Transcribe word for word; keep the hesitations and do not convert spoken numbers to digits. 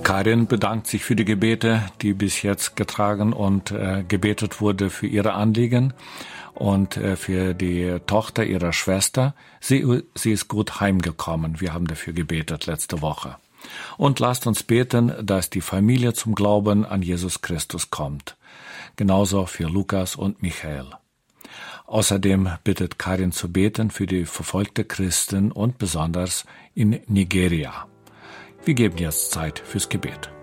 Karin bedankt sich für die Gebete, die bis jetzt getragen und äh, gebetet wurde für ihre Anliegen und äh, für die Tochter ihrer Schwester. Sie, sie ist gut heimgekommen. Wir haben dafür gebetet letzte Woche. Und lasst uns beten, dass die Familie zum Glauben an Jesus Christus kommt. Genauso für Lukas und Michael. Außerdem bittet Karin zu beten für die verfolgte Christen und besonders in Nigeria. Wir geben jetzt Zeit fürs Gebet.